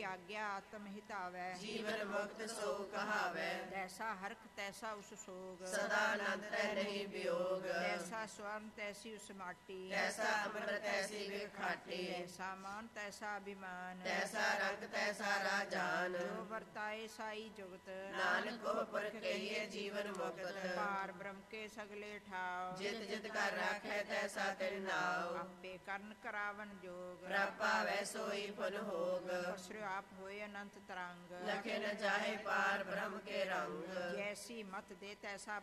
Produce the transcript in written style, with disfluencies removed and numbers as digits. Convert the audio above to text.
ਆਗਿਆ ਆਤਮ ਹਿਤਾਵੈ, ਜੀਵਨ ਮੁਕਤ ਸੋ ਕਹਾਵੈ। ਤੈਸਾ ਹਰਖ ਤੈਸਾ ਉਸ ਸੋਗ, ਸਦਾ ਆਨੰਦ ਤੈ ਨਹੀਂ ਵਿਯੋਗ। ਤੈਸਾ ਸਵਰਨ ਤੈਸੀ ਉਸ ਮਾਟੀ, ਤੈਸਾ ਅੰਮ੍ਰਿਤ ਤੈਸੀ ਵਿਖਾਟੀ। ਤੈਸਾ ਮਾਨ ਤੈਸਾ ਅਭਿਮਾਨ, ਤੈਸਾ ਰੰਗ ਤੈਸਾ ਰਾਜਾਨ। ਜੋ ਵਰਤਾਏ ਸਾਈ ਜੁਗਤ, ਨਾਨਕ ਕੋ ਪੁਰਖ ਕਹੀਏ ਜੀਵਨ ਮੁਕਤ। ਪਾਰ ਬ੍ਰਹਮ ਕੇ ਸਗਲੇ ਠਾਉ, ਜਿਤ ਜਿਤ ਕਰ ਰਾਖੈ ਤੈਸਾ ਤਿਨ ਨਾਉ। ਆਪੇ ਕਰਨ ਕਰਾਵਨ ਜੋਗ, ਪ੍ਰਭ ਭਾਵੈ ਸੋਈ ਫੁਨ ਹੋਗ। ਪਸਰਿ ਆਪ ਹੋਏ ਅਨੰਤ ਤਰੰਗ, ਲਖੇ ਨ ਜਾਹੇ ਪਾਰ ਬ੍ਰਹਮ ਕੇ ਰੰਗ। ਜੈਸੀ ਮਤ ਦੇ ਤੈਸਾ